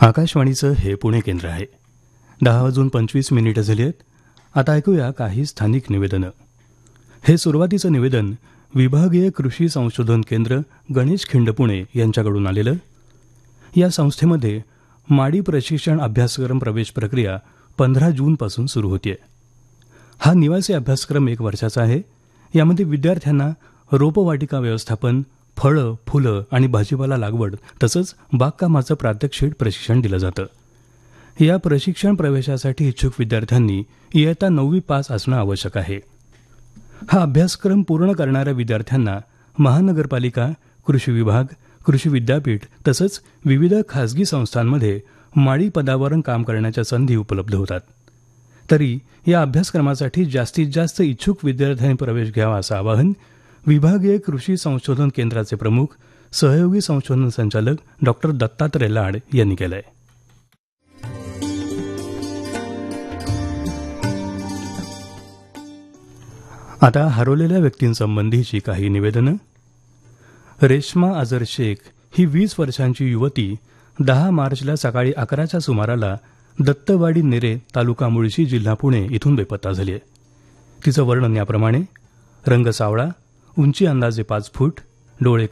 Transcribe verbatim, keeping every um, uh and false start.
आकाशवाणीचं हे पुणे केंद्र आहे. दहा वाजून पंचवीस मिनिटं झाली आहेत. आता ऐकूया काही स्थानिक निवेदनं. हे सुरुवातीचं निवेदन विभागीय कृषी संशोधन केंद्र गणेश खिंड पुणे यांच्याकडून आलेलं. या संस्थेमध्ये माडी प्रशिक्षण अभ्यासक्रम प्रवेश प्रक्रिया पंधरा जूनपासून सुरू होतीये. हा निवासी अभ्यासक्रम एक वर्षाचा आहे. यामध्ये विद्यार्थ्यांना रोपवाटिका व्यवस्थापन, फळं, फुलं आणि भाजीपाला लागवड तसंच बागकामाचं प्रात्यक्षिक प्रशिक्षण दिलं जातं. या प्रशिक्षण प्रवेशासाठी इच्छुक विद्यार्थ्यांनी इयत्ता नववी पास असणं आवश्यक आहे. हा अभ्यासक्रम पूर्ण करणाऱ्या विद्यार्थ्यांना महानगरपालिका, कृषी विभाग, कृषी विद्यापीठ तसंच विविध खासगी संस्थांमध्ये माळी पदावर काम करण्याच्या संधी उपलब्ध होतात. तरी या अभ्यासक्रमासाठी जास्तीत जास्त इच्छुक विद्यार्थ्यांनी प्रवेश घ्यावा असं आवाहन विभागीय कृषी संशोधन केंद्राचे प्रमुख, सहयोगी संशोधन संचालक डॉक्टर दत्तात्रय लाड यांनी केलं आहे. आता हरवलेल्या व्यक्तींसंबंधीची काही निवेदनं. रेश्मा अजर शेख ही वीस वर्षांची युवती दहा मार्चला सकाळी अकराच्या सुमाराला दत्तवाडी नेरे, तालुका मुळशी, जिल्हा पुणे इथून बेपत्ता झाली आहे. तिचं वर्णन याप्रमाणे: रंग सावळा, उंची अंदाजे पाच फूट, डोळे